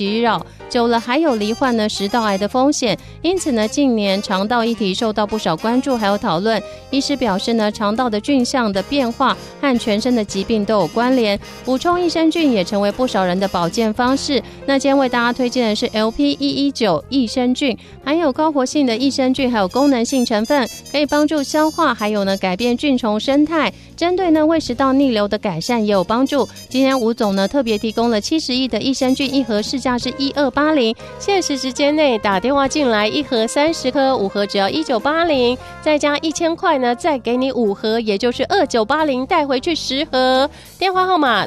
袭扰，久了还有罹患呢食道癌的风险。因此呢，近年肠道议题受到不少关注还有讨论。医师表示呢，肠道的菌相的变化和全身的疾病都有关联，补充益生菌也成为不少人的保健方式。那今天为大家推荐的是 LP119 益生菌，含有高活性的益生菌，还有功能性成分，可以帮助消化，还有呢改变菌虫生态，针对呢胃食道逆流的改善也有帮助。今天吴总呢特别提供了70亿的益生菌，一盒市价是1280，限时时间内打电话进来，一盒30颗，5盒只要1980，再加1000块呢，再给你5盒，也就是2980，带回去10盒。电话号码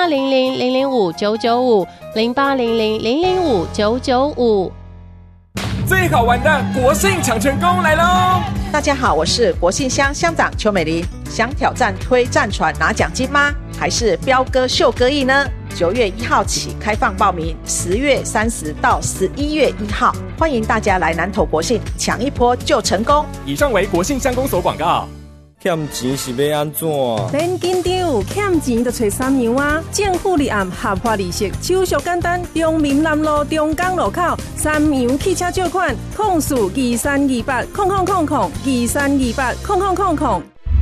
0800000595，0800000595。 最好玩的国庆抢成功来喽！ 大家好，我是国信乡乡长邱美玲。想挑战推战船拿奖金吗？还是飙歌秀歌艺呢？9月1号起开放报名，10月30到11月1号，欢迎大家来南投国信抢一波就成功。 以上为国信乡公所广告。 欠钱是要安怎？ 免紧张，欠钱就找3样啊！政府立案合法利息，手续简单。中民南路中港路口3洋汽车借款，控诉2328000023280000。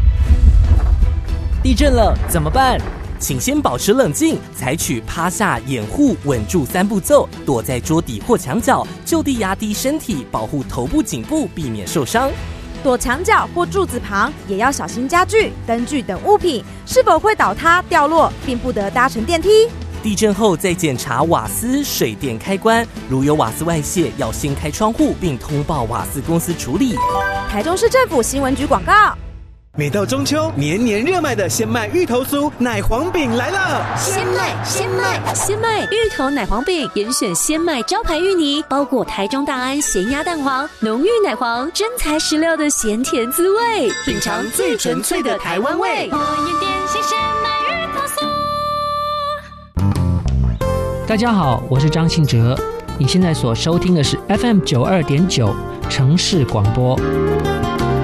地震了怎么办？请先保持冷静，采取趴下、掩护、稳住3步骤，躲在桌底或墙角，就地压低身体，保护头部、颈部，避免受伤。 躲墙角或柱子旁，也要小心家具、灯具等物品是否会倒塌、掉落，并不得搭乘电梯。 地震后再检查瓦斯、水电开关，如有瓦斯外泄，要先开窗户并通报瓦斯公司处理。 台中市政府新闻局广告。 每到中秋，年年热卖的鲜麦芋头酥奶黄饼来了！ 鲜麦芋头奶黄饼，严选鲜麦招牌芋泥，包裹台中大安咸鸭蛋黄，浓郁奶黄，真材实料的咸甜滋味，品尝最纯粹的台湾味。我也点心鲜麦芋头酥。大家好，我是张信哲，你现在所收听的是 FM 92.9城市广播。